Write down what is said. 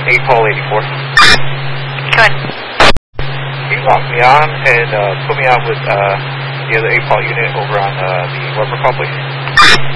8-Paul 84. Good. Can you lock me on and put me on with the other 8-Paul unit over on the Weber call, please?